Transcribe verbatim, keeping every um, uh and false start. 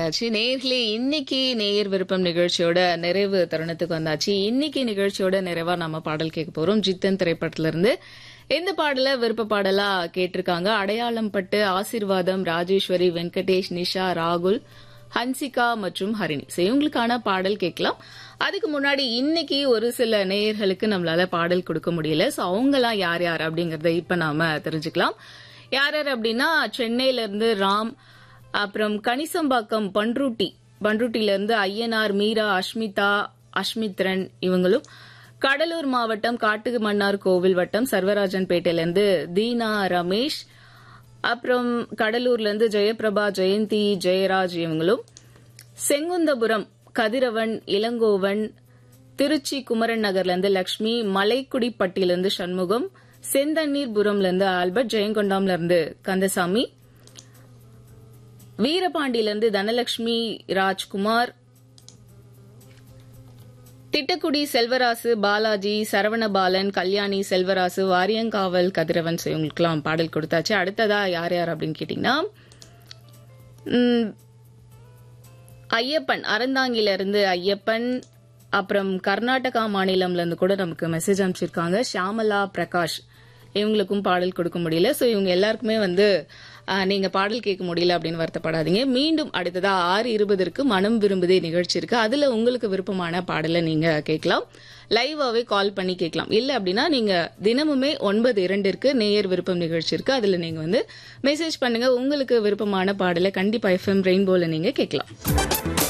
வந்தாச்சு. நேயர்களே, இன்னைக்கு நேயர் விருப்பம் நிகழ்ச்சியோட நிறைவு தருணத்துக்கு வந்தாச்சு. இன்னைக்கு நிகழ்ச்சியோட நிறைவா நம்ம பாடல் கேட்க போறோம். ஜித்தன் திரைப்படத்துல இருந்து இந்த பாடல விருப்ப பாடலா கேட்டிருக்காங்க. அடையாளம் பட்டு, ஆசீர்வாதம், ராஜேஸ்வரி, வெங்கடேஷ், நிஷா, ராகுல், ஹன்சிகா மற்றும் ஹரிணி. இவங்களுக்கான பாடல் கேட்கலாம். அதுக்கு முன்னாடி இன்னைக்கு ஒரு சில நேயர்களுக்கு நம்மளால பாடல் கொடுக்க முடியல. சோ அவங்கலாம் யார் யார் அப்படிங்கறத இப்ப நாம தெரிஞ்சுக்கலாம். யார் யார் அப்படின்னா, சென்னையில இருந்து ராம், அப்புறம் கணிசம்பாக்கம் பன்ருட்டி பன்ருட்டில இருந்து ஐயனார், மீரா, அஷ்மிதா, அஷ்மித்ரன் இவங்களும், கடலூர் மாவட்டம் காட்டுமன்னார் கோவில் வட்டம் சர்வராஜன் பேட்டையில இருந்து தீனா, ரமேஷ், அப்புறம் கடலூர்ல இருந்து ஜெயபிரபா, ஜெயந்தி, ஜெயராஜ் இவங்களும், செங்குந்தபுரம் கதிரவன், இளங்கோவன், திருச்சி குமரன் நகர்ல இருந்து லட்சுமி, மலைக்குடிப்பட்டியில இருந்து சண்முகம், செந்தண்ணீர்புரம்ல இருந்து ஆல்பர்ட், ஜெயங்கொண்டாம்ல இருந்து கந்தசாமி, வீரபாண்டியில இருந்து தனலட்சுமி, ராஜ்குமார், திட்டக்குடி செல்வராசு, பாலாஜி, சரவணபாலன், கல்யாணி, செல்வராசு, வாரியங்காவல், கதிரவன். இவங்களுக்குலாம் பாடல் கொடுத்தாச்சு. அடுத்ததா யார் யார் அப்படின்னு கேட்டீங்கன்னா, ஐயப்பன் அறந்தாங்கில இருந்து ஐயப்பன், அப்புறம் கர்நாடகா மாநிலம்ல இருந்து கூட நமக்கு மெசேஜ் அனுப்பிச்சிருக்காங்க. ஷியாமலா, பிரகாஷ் இவங்களுக்கும் பாடல் கொடுக்க முடியல. சோ இவங்க எல்லாருக்குமே வந்து நீங்க பாடல் கேட்க முடியல அப்படின்னு வருத்தப்படாதீங்க. மீண்டும் அடுத்ததா ஆறு இருபதற்கு மனம் விரும்புதே நிகழ்ச்சி இருக்கு. அதுல உங்களுக்கு விருப்பமான பாடலை நீங்க கேட்கலாம். லைவாவே கால் பண்ணி கேட்கலாம். இல்ல அப்படின்னா நீங்க தினமுமே ஒன்பது இரண்டிற்கு நேயர் விருப்பம் நிகழ்ச்சி இருக்கு. அதுல நீங்க வந்து மெசேஜ் பண்ணுங்க. உங்களுக்கு விருப்பமான பாடலை கண்டிப்பா எஃப்எம் ரெயின்போல நீங்க கேட்கலாம்.